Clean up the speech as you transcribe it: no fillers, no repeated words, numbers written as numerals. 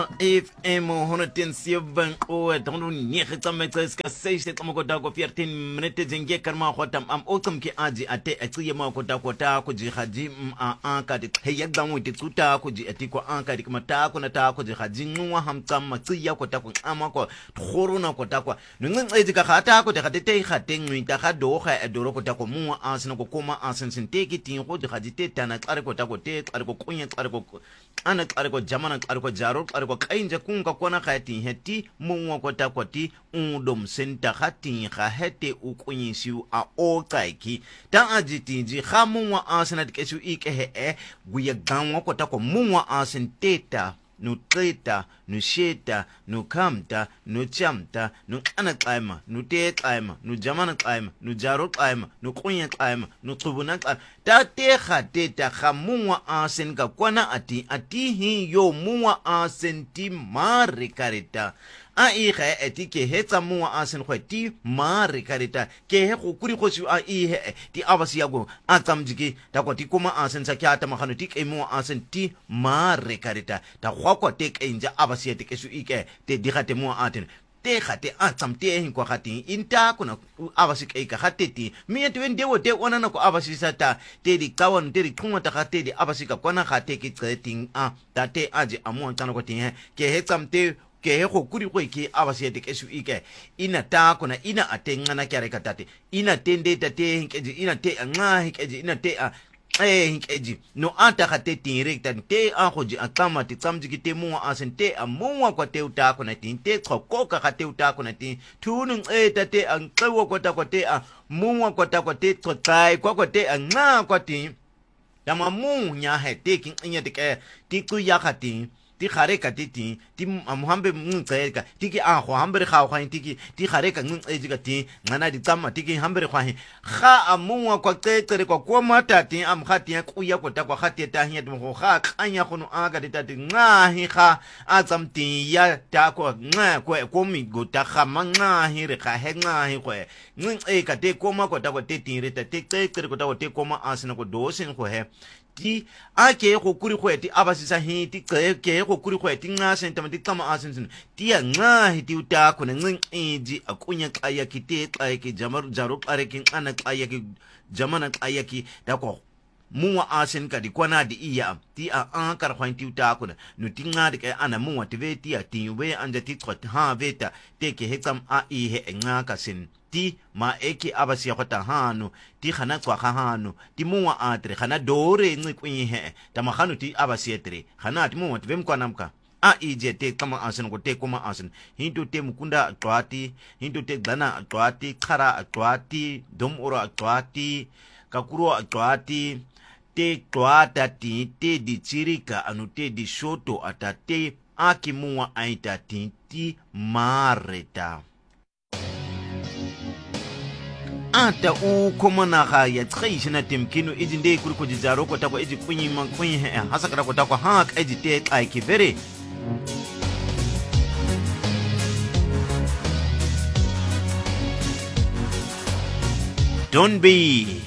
FM 107 o donu ni khitsa metses ka se tsa mo kota ko 14 minutes jenge karma khotam am o tsamke aji ate a tsiye ma kota kota ku ji khaji a ka di khaya damu ti tsuta ku ji ati ko an ka di mata ku na ta ku ji khaji nwa ham tsam ma tsiya kota ku ama ko khorona kota ko nngetse ka khata ko te khate te khate ngwi ta kha do kha edoro kota ko mu a sina ko koma a sin te ki tin go di khaji te tana tsare kota ko te tsare ko kunya tsare ko ana tsare ko jamana tsare ko jaro tsare ko kainja kunga kona khati heti mungwa kota kwati undom senta khati kha hete ukunyisiu a okaiki ta ajitinji kha mungwa asena dikesu ike guya ganwa kota ko mungwa asenteta no treta no sheta no kamta no chamta no ana qaima no te qaima no jamana qaima no jaro qaima no kunya qaima no tsubuna qaima ta te khateta kha mungwa asen ka kwana ati hi yo mungwa asenti mare kareta a ihe etike hetsa mungwa asen khweti mare kareta ke he go kuri go su a ihe ti abasi yago a tsamjiki ta ko ti kuma asen sa kyata magano ti ke mungwa asen ti mare kareta ta khwa te ke inja abasi te ke su ike te digate mungwa aten te khate a tsamte hin kwa khati inta kuna abasi ke ka khateti mi te wende wo te ona na ko abasi sata te di kawan te di khuma ta khate di abasi ka kwana khate ke tseting a ta te aje amu tsana ko tin ke he tsamte ke he go kuri go ke abasi te ke su ike ina ta kuna ina atenga na kyare katate ina tende ta te hinkeji ina te nga hinkeji ina te a hinkeji no ata khate direkta te a go ji atama ti tsamjiki te mu asente a mu kwa te uta kuna tin te khokoka khate uta kuna tin thunu ta te an qewo kota ko te a mu kota ko te tsotsai kwa te a nga kwa tin tama mu nya he te kin nya te ke ti ku ya khati ti khare ka ti amhambe mngceka tiki a go hambere ga go tiki ti khare ka ngcezi ka ti ngana di tsama tiki hambere go ga amungwa kwa tsetsere kwa kwa matati am khati ya ku ya kota kwa khati ta hiya mo ga kanya go no aga ditati ngahi ga a tsamti ya ta ko nga ko mi go ta ga manga hi re ga he ngahi go ngceka te koma kota ko te ti re te tsetsere kota ko te koma asina ko dosin go he ti ake go kuri go eti abasisa hi ti ke go kuri go eti nga senta mati tama asensin ti nga hi ti uta ko nginji akunya kaya kite kaya ki jamar jaro are kin ana kaya ki jamana kaya ki da ko muwa asen ka di kwana di iya ti a an kar khwan ti uta ko no ti nga de ka ana muwa ti veti a ti we anja ti trot ha veta te ke hetsam a i he nga ka sin ti ma eki abasi ya khota hano ti khana tswa hano ti muwa atre khana dore nqikwi he ta mahano ti abasi etre khana ti muwa tvem kwa namka a ije te kama asen ko te kuma asen hindu te mukunda twati hindu te dana twati khara twati dom ora twati kakuro twati te twata ti te di chirika anu te di shoto atate aki muwa aita ti mareta ata u kuma na ga ya tsayi na temkino ijin dai kurko jijaro ko ta ko iji kunyi man kunyi hasaka ko ta ko ha ka iji te kai ki bere don't be